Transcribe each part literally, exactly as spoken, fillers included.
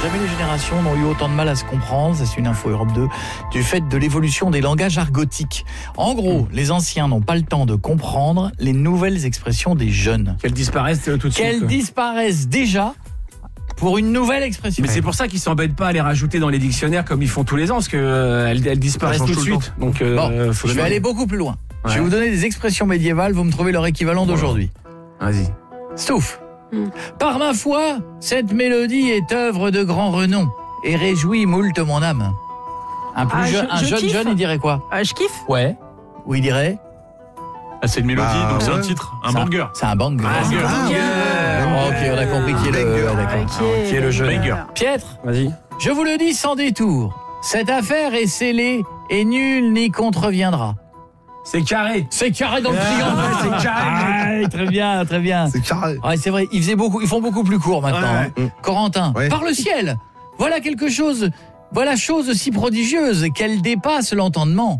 Jamais les générations n'ont eu autant de mal à se comprendre, ça c'est une info Europe deux, du fait de l'évolution des langages argotiques. En gros, mmh. les anciens n'ont pas le temps de comprendre les nouvelles expressions des jeunes. Qu'elles disparaissent tout de suite. Qu'elles disparaissent déjà pour une nouvelle expression. Mais c'est pour ça qu'ils s'embêtent pas à les rajouter dans les dictionnaires comme ils font tous les ans, parce qu'elles euh, elles disparaissent tout de suite. Donc, euh, bon, faut je vais aller beaucoup plus loin. Ouais. Je vais vous donner des expressions médiévales, vous me trouvez leur équivalent d'aujourd'hui. Vas-y. Stouff. Mm. Par ma foi, cette mélodie est œuvre de grand renom et réjouit moult mon âme. Un, plus ah, jeune, je, un je jeune jeune, il dirait quoi? ah, Je kiffe. Ouais. Ou il dirait ah, c'est une mélodie, bah, donc ouais. c'est un titre, un c'est banger. Un, c'est un banger. Ah, banger. Ah, ok, on a compris qui est le, banger. Ouais, d'accord. Okay. Qui est le jeune. Banger. Piètre, vas-y. Je vous le dis sans détour, cette affaire est scellée et nul n'y contreviendra. C'est carré. C'est carré dans le triangle. Ah, c'est carré. Ah, très bien, très bien. C'est carré. Ouais, c'est vrai, ils faisaient beaucoup, ils font beaucoup plus court maintenant. Ouais. Hein. Corentin, ouais. Par le ciel, voilà quelque chose, voilà chose si prodigieuse qu'elle dépasse l'entendement.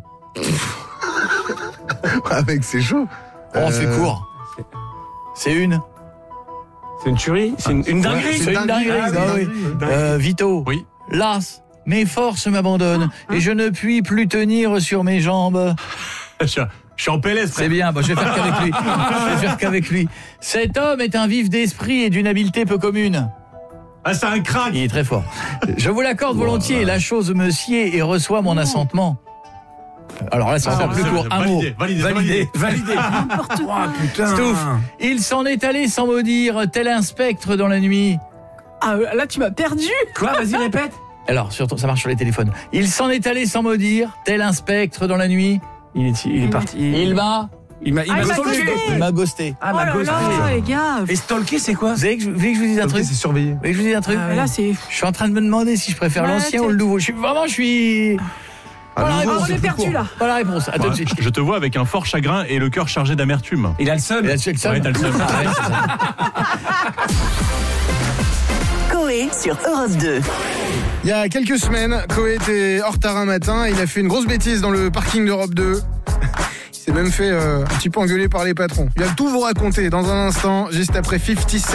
Ah mec, c'est chaud. Oh, euh... c'est court. C'est une. C'est une tuerie. C'est une, une dinguerie. Ouais, c'est une dinguerie. Ah, ah, oui. euh, Vito. Oui. Las, mes forces m'abandonnent et je ne puis plus tenir sur mes jambes. Je suis en P L S. C'est bien, bon, je vais faire qu'avec lui. Je vais faire qu'avec lui. Cet homme est un vif d'esprit et d'une habileté peu commune. Ah, c'est un crack. Il est très fort. Je vous l'accorde volontiers, la chose me sied et reçoit mon assentement. Alors là, c'est encore plus court. Un mot. Validé, validé, validé. N'importe quoi. Oh, putain. Stouff. Il s'en est allé sans mot dire, tel un spectre dans la nuit. Ah, là, tu m'as perdu. Quoi? Vas-y, répète. Alors, surtout, ça marche sur les téléphones. Il s'en est allé sans mot dire, tel un spectre dans la nuit. Il est, il est parti. Il, il m'a... Il m'a, il ah, m'a, il m'a ghosté. Il m'a ghosté. Ah, oh m'a là ghosté. là, les gars. Et stalker, c'est quoi? Vous voulez que je, vous voulez que je vous dise un truc? C'est surveillé. Vous voulez que je vous dise un truc? Ah, là, c'est... Je suis en train de me demander si je préfère ouais, l'ancien ou le nouveau. Je suis, vraiment, je suis... Ah, voilà, nouveau, réponse, on est perdu là. Voilà la réponse. À tout de suite. Je te vois avec un fort chagrin et le cœur chargé d'amertume. Il a le seum. Il a le seum. Ouais, t'as le seum. Ah, ouais, c'est ça. Coé sur Europe deux. Il y a quelques semaines, Coé était hors retard un matin. Il a fait une grosse bêtise dans le parking d'Europe deux. Il s'est même fait euh, un petit peu engueuler par les patrons. Il va tout vous raconter dans un instant, juste après cinquante Cent.